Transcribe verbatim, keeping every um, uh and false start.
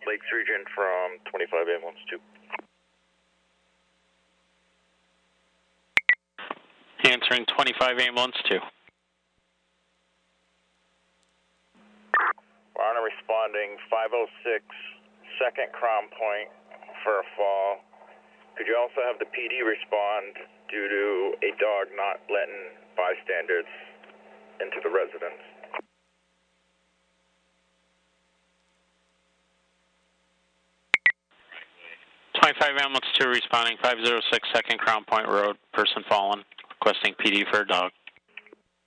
Lakes region from twenty-five ambulance two. Answering twenty-five ambulance two. Varna responding five oh six, second Crown Point for a fall. Could you also have the P D respond due to a dog not letting bystanders into the residence? twenty-five ambulance two responding five oh six second Crown Point Road, person fallen, requesting P D for a dog.